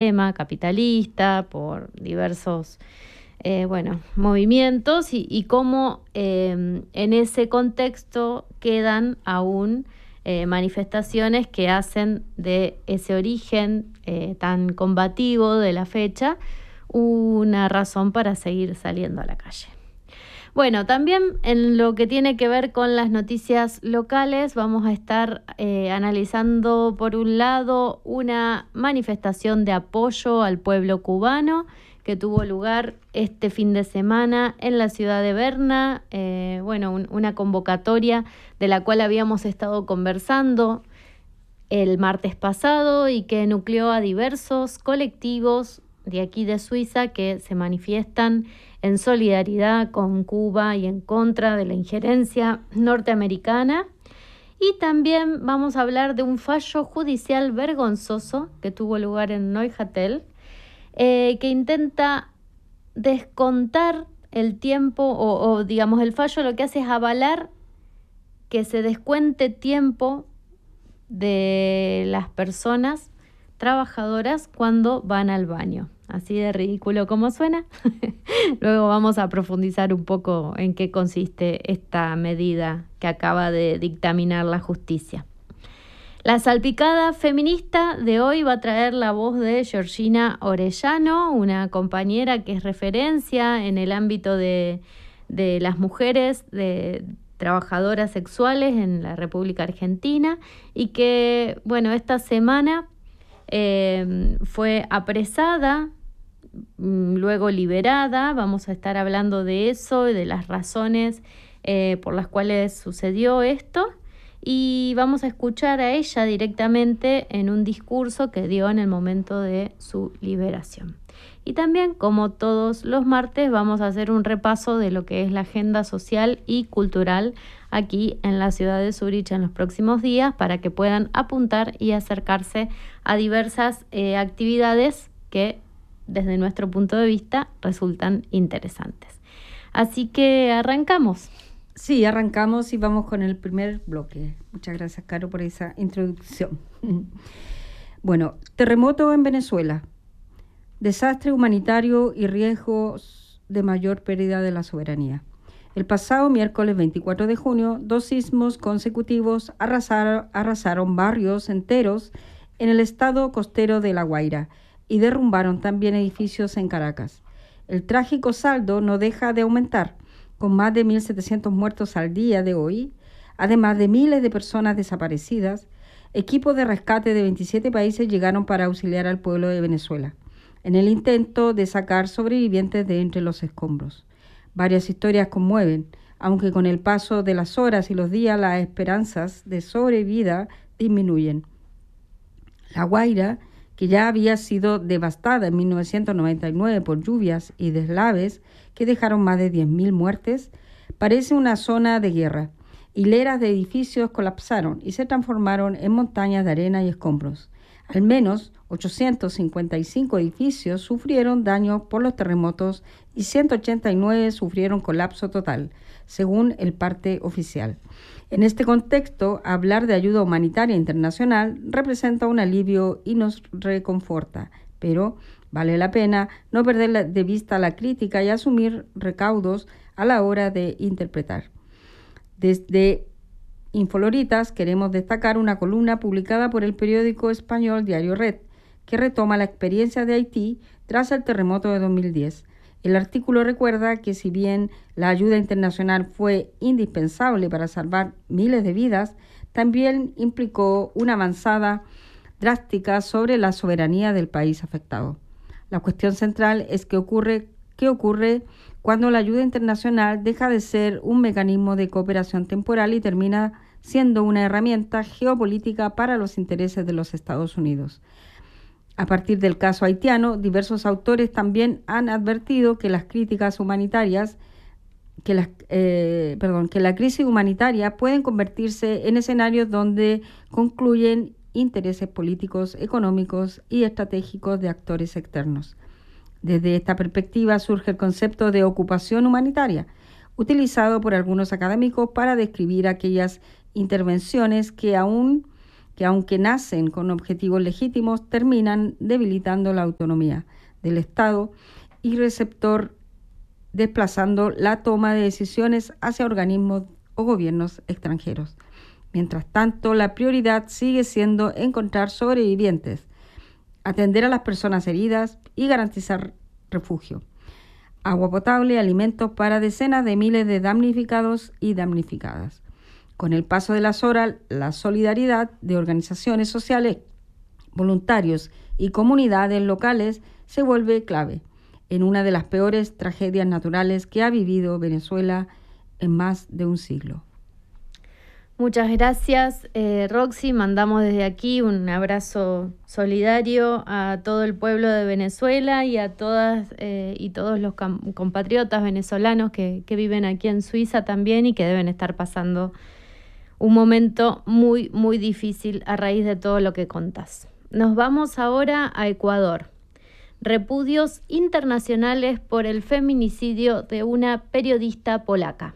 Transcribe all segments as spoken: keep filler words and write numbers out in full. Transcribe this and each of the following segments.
sistema capitalista, por diversos eh, bueno, movimientos y, y cómo eh, en ese contexto quedan aún eh, manifestaciones que hacen de ese origen eh, tan combativo de la fecha una razón para seguir saliendo a la calle. Bueno, también en lo que tiene que ver con las noticias locales vamos a estar eh, analizando por un lado una manifestación de apoyo al pueblo cubano que tuvo lugar este fin de semana en la ciudad de Berna, eh, bueno, un, una convocatoria de la cual habíamos estado conversando el martes pasado y que nucleó a diversos colectivos de aquí de Suiza que se manifiestan en solidaridad con Cuba y en contra de la injerencia norteamericana. Y también vamos a hablar de un fallo judicial vergonzoso que tuvo lugar en Neuchâtel, eh, que intenta descontar el tiempo o, o, digamos, el fallo lo que hace es avalar que se descuente tiempo de las personas trabajadoras cuando van al baño. Así de ridículo como suena. Luego vamos a profundizar un poco en qué consiste esta medida que acaba de dictaminar la justicia. La salpicada feminista de hoy va a traer la voz de Georgina Orellano, una compañera que es referencia en el ámbito de, de las mujeres, de trabajadoras sexuales en la República Argentina y que, bueno, esta semana eh, fue apresada, luego liberada. Vamos a estar hablando de eso y de las razones eh, por las cuales sucedió esto y vamos a escuchar a ella directamente en un discurso que dio en el momento de su liberación. Y también, como todos los martes, vamos a hacer un repaso de lo que es la agenda social y cultural aquí en la ciudad de Zúrich en los próximos días para que puedan apuntar y acercarse a diversas eh, actividades que desde nuestro punto de vista resultan interesantes. Así que arrancamos. Sí, arrancamos y vamos con el primer bloque. Muchas gracias, Caro, por esa introducción. Bueno, terremoto en Venezuela, desastre humanitario y riesgos de mayor pérdida de la soberanía. El pasado miércoles veinticuatro de junio, dos sismos consecutivos arrasaron, arrasaron barrios enteros en el estado costero de La Guaira y derrumbaron también edificios en Caracas. El trágico saldo no deja de aumentar, con más de mil setecientos muertos al día de hoy, además de miles de personas desaparecidas. Equipos de rescate de veintisiete países llegaron para auxiliar al pueblo de Venezuela en el intento de sacar sobrevivientes de entre los escombros. Varias historias conmueven, aunque con el paso de las horas y los días las esperanzas de sobrevida disminuyen. La Guaira, que ya había sido devastada en mil novecientos noventa y nueve por lluvias y deslaves que dejaron más de diez mil muertes, parece una zona de guerra. Hileras de edificios colapsaron y se transformaron en montañas de arena y escombros. Al menos ochocientos cincuenta y cinco edificios sufrieron daños por los terremotos y ciento ochenta y nueve sufrieron colapso total, según el parte oficial. En este contexto, hablar de ayuda humanitaria internacional representa un alivio y nos reconforta, pero vale la pena no perder de vista la crítica y asumir recaudos a la hora de interpretar. Desde Infoloritas queremos destacar una columna publicada por el periódico español Diario Red, que retoma la experiencia de Haití tras el terremoto de dos mil diez. El artículo recuerda que si bien la ayuda internacional fue indispensable para salvar miles de vidas, también implicó una avanzada drástica sobre la soberanía del país afectado. La cuestión central es qué ocurre, qué ocurre cuando la ayuda internacional deja de ser un mecanismo de cooperación temporal y termina siendo una herramienta geopolítica para los intereses de los Estados Unidos. A partir del caso haitiano, diversos autores también han advertido que las críticas humanitarias, que, las, eh, perdón, que la crisis humanitaria pueden convertirse en escenarios donde concluyen intereses políticos, económicos y estratégicos de actores externos. Desde esta perspectiva surge el concepto de ocupación humanitaria, utilizado por algunos académicos para describir aquellas intervenciones que aún que aunque nacen con objetivos legítimos, terminan debilitando la autonomía del Estado y receptor, desplazando la toma de decisiones hacia organismos o gobiernos extranjeros. Mientras tanto, la prioridad sigue siendo encontrar sobrevivientes, atender a las personas heridas y garantizar refugio, agua potable y alimentos para decenas de miles de damnificados y damnificadas. Con el paso de las horas, la solidaridad de organizaciones sociales, voluntarios y comunidades locales se vuelve clave en una de las peores tragedias naturales que ha vivido Venezuela en más de un siglo. Muchas gracias, eh, Roxy. Mandamos desde aquí un abrazo solidario a todo el pueblo de Venezuela y a todas eh, y todos los compatriotas venezolanos que, que viven aquí en Suiza también y que deben estar pasando un momento muy, muy difícil a raíz de todo lo que contás. Nos vamos ahora a Ecuador. Repudios internacionales por el feminicidio de una periodista polaca.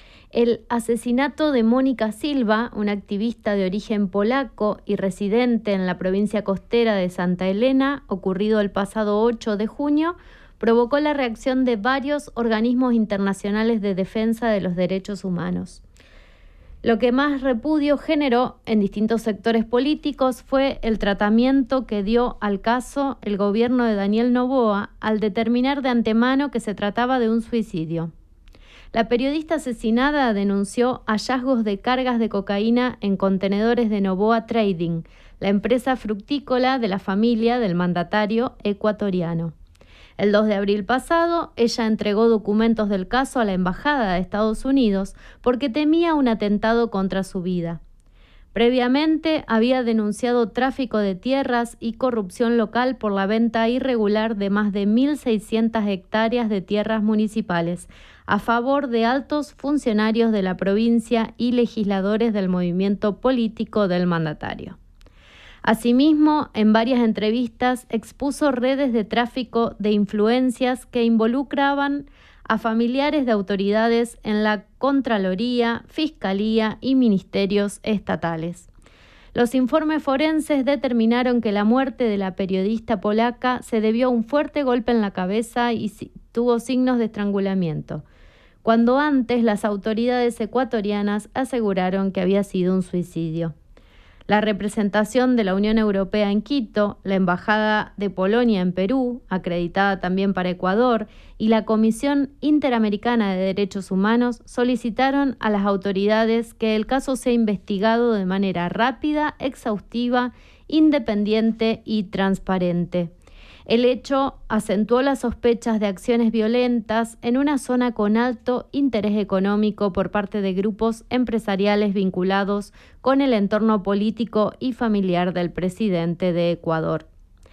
El asesinato de Mónica Silva, una activista de origen polaco y residente en la provincia costera de Santa Elena, ocurrido el pasado ocho de junio, provocó la reacción de varios organismos internacionales de defensa de los derechos humanos. Lo que más repudio generó en distintos sectores políticos fue el tratamiento que dio al caso el gobierno de Daniel Noboa al determinar de antemano que se trataba de un suicidio. La periodista asesinada denunció hallazgos de cargas de cocaína en contenedores de Noboa Trading, la empresa fructícola de la familia del mandatario ecuatoriano. El dos de abril pasado, ella entregó documentos del caso a la Embajada de Estados Unidos porque temía un atentado contra su vida. Previamente, había denunciado tráfico de tierras y corrupción local por la venta irregular de más de mil seiscientas hectáreas de tierras municipales a favor de altos funcionarios de la provincia y legisladores del movimiento político del mandatario. Asimismo, en varias entrevistas expuso redes de tráfico de influencias que involucraban a familiares de autoridades en la Contraloría, Fiscalía y ministerios estatales. Los informes forenses determinaron que la muerte de la periodista polaca se debió a un fuerte golpe en la cabeza y tuvo signos de estrangulamiento, cuando antes las autoridades ecuatorianas aseguraron que había sido un suicidio. La representación de la Unión Europea en Quito, la Embajada de Polonia en Perú, acreditada también para Ecuador, y la Comisión Interamericana de Derechos Humanos solicitaron a las autoridades que el caso sea investigado de manera rápida, exhaustiva, independiente y transparente. El hecho acentuó las sospechas de acciones violentas en una zona con alto interés económico por parte de grupos empresariales vinculados con el entorno político y familiar del presidente de Ecuador.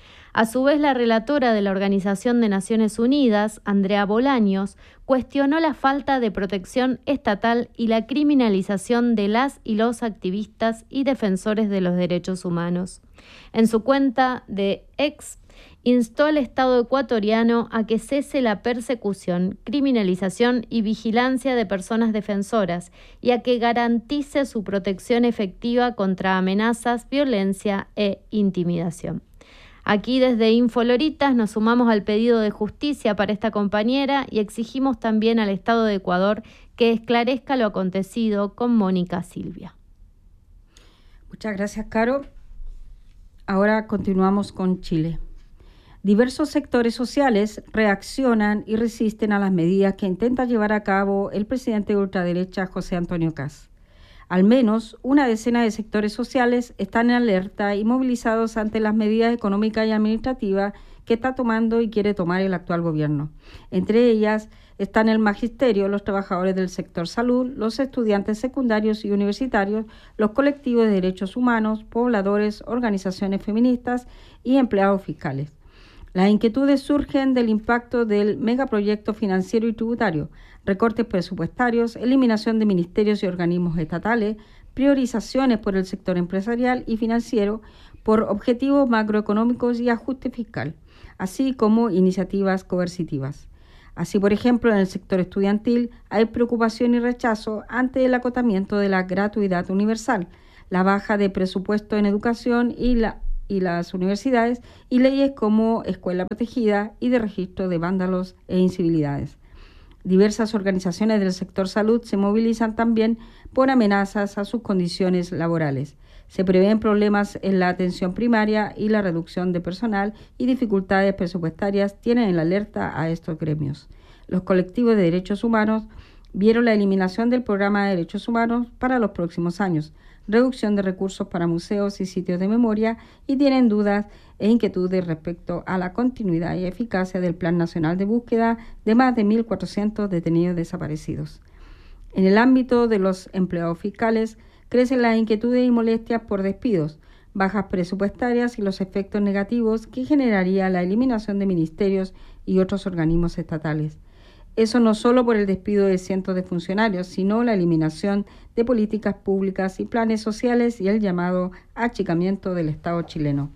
A su vez, la relatora de la Organización de Naciones Unidas, Andrea Bolaños, cuestionó la falta de protección estatal y la criminalización de las y los activistas y defensores de los derechos humanos. En su cuenta de X, instó al Estado ecuatoriano a que cese la persecución, criminalización y vigilancia de personas defensoras y a que garantice su protección efectiva contra amenazas, violencia e intimidación. Aquí desde Infoloritas nos sumamos al pedido de justicia para esta compañera y exigimos también al Estado de Ecuador que esclarezca lo acontecido con Mónica Silva. Muchas gracias, Caro. Ahora continuamos con Chile. Diversos sectores sociales reaccionan y resisten a las medidas que intenta llevar a cabo el presidente de ultraderecha José Antonio Kast. Al menos una decena de sectores sociales están en alerta y movilizados ante las medidas económicas y administrativas que está tomando y quiere tomar el actual gobierno. Entre ellas están el magisterio, los trabajadores del sector salud, los estudiantes secundarios y universitarios, los colectivos de derechos humanos, pobladores, organizaciones feministas y empleados fiscales. Las inquietudes surgen del impacto del megaproyecto financiero y tributario, recortes presupuestarios, eliminación de ministerios y organismos estatales, priorizaciones por el sector empresarial y financiero por objetivos macroeconómicos y ajuste fiscal, así como iniciativas coercitivas. Así, por ejemplo, en el sector estudiantil hay preocupación y rechazo ante el acotamiento de la gratuidad universal, la baja de presupuesto en educación y, la, y las universidades, y leyes como escuela protegida y de registro de vándalos e incivilidades. Diversas organizaciones del sector salud se movilizan también por amenazas a sus condiciones laborales. Se prevén problemas en la atención primaria y la reducción de personal y dificultades presupuestarias tienen en la alerta a estos gremios. Los colectivos de derechos humanos vieron la eliminación del programa de derechos humanos para los próximos años, reducción de recursos para museos y sitios de memoria, y tienen dudas e inquietudes respecto a la continuidad y eficacia del Plan Nacional de Búsqueda de más de mil cuatrocientos detenidos desaparecidos. En el ámbito de los empleados fiscales, crecen las inquietudes y molestias por despidos, bajas presupuestarias y los efectos negativos que generaría la eliminación de ministerios y otros organismos estatales. Eso no solo por el despido de cientos de funcionarios, sino la eliminación de políticas públicas y planes sociales y el llamado achicamiento del Estado chileno.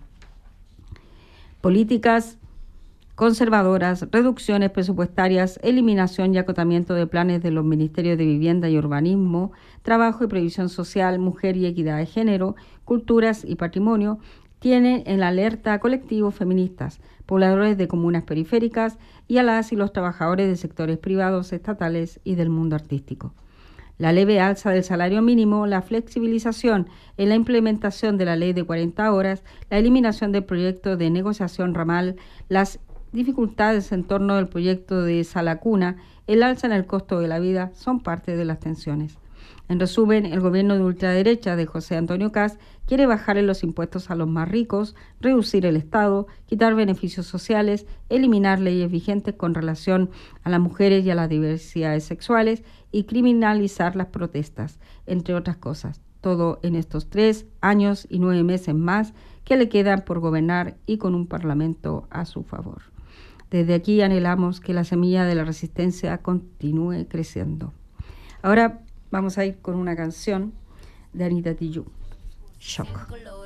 Políticas conservadoras, reducciones presupuestarias, eliminación y acotamiento de planes de los ministerios de Vivienda y Urbanismo, Trabajo y Previsión Social, Mujer y Equidad de Género, Culturas y Patrimonio, tienen en la alerta a colectivos feministas, pobladores de comunas periféricas y a las y los trabajadores de sectores privados, estatales y del mundo artístico. La leve alza del salario mínimo, la flexibilización en la implementación de la ley de cuarenta horas, la eliminación del proyecto de negociación ramal, las dificultades en torno al proyecto de Sala Cuna, el alza en el costo de la vida son parte de las tensiones. En resumen, el gobierno de ultraderecha de José Antonio Kast quiere bajarle los impuestos a los más ricos, reducir el Estado, quitar beneficios sociales, eliminar leyes vigentes con relación a las mujeres y a las diversidades sexuales y criminalizar las protestas, entre otras cosas. Todo en estos tres años y nueve meses más que le quedan por gobernar y con un parlamento a su favor. Desde aquí anhelamos que la semilla de la resistencia continúe creciendo. Ahora vamos a ir con una canción de Anita Tijoux, Shock.